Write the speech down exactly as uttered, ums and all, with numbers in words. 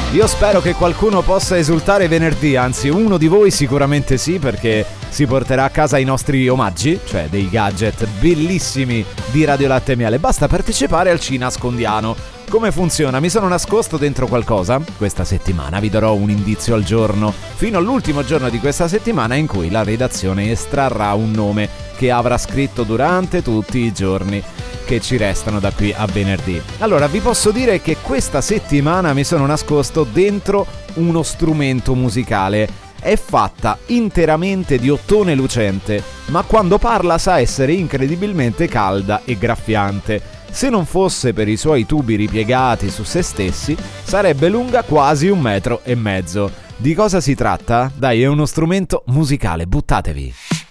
Io spero che qualcuno possa esultare venerdì, anzi uno di voi sicuramente sì, perché si porterà a casa i nostri omaggi, cioè dei gadget bellissimi di Radio Latte e Miele. Basta partecipare al Ci Nascondiano. Come funziona? Mi sono nascosto dentro qualcosa questa settimana, vi darò un indizio al giorno, fino all'ultimo giorno di questa settimana in cui la redazione estrarrà un nome che avrà scritto durante tutti i giorni che ci restano da qui a venerdì. Allora, vi posso dire che questa settimana mi sono nascosto dentro uno strumento musicale. È fatta interamente di ottone lucente, ma quando parla sa essere incredibilmente calda e graffiante. Se non fosse per i suoi tubi ripiegati su se stessi, sarebbe lunga quasi un metro e mezzo. Di cosa si tratta? Dai, è uno strumento musicale, buttatevi!